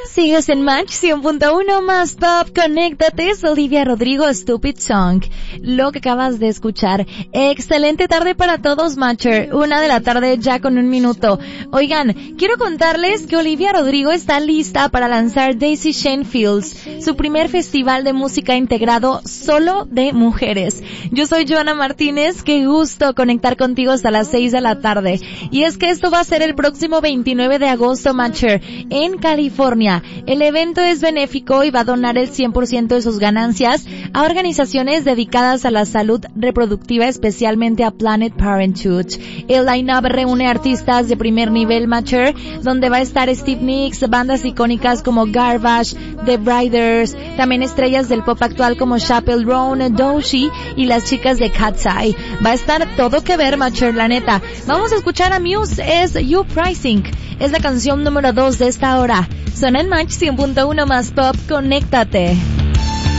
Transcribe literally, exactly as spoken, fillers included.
Sigues en Match cien punto uno más Pop, conéctate, es Olivia Rodrigo, Stupid Song. Lo que acabas de escuchar. Excelente tarde para todos, Matcher. Una de la tarde ya con un minuto. Oigan, quiero contarles que Olivia Rodrigo está lista para lanzar Daisy Shane Fields, su primer festival de música integrado solo de mujeres. Yo soy Joana Martínez, qué gusto conectar contigo hasta las seis de la tarde. Y es que esto va a ser el próximo veintinueve de agosto, Matcher, en California. El evento es benéfico y va a donar el cien por ciento de sus ganancias a organizaciones dedicadas a la salud reproductiva, especialmente a Planet Parenthood. El line-up reúne artistas de primer nivel, Matcher, donde va a estar Steve Nicks, bandas icónicas como Garbage, The Briders, también estrellas del pop actual como Chappell Roan, Doechii y las chicas de Cat's Eye. Va a estar todo que ver, Matcher, la neta. Vamos a escuchar a Muse, es You Pricing. Es la canción número dos de esta hora. Suena en Match cien punto uno más Pop, conéctate.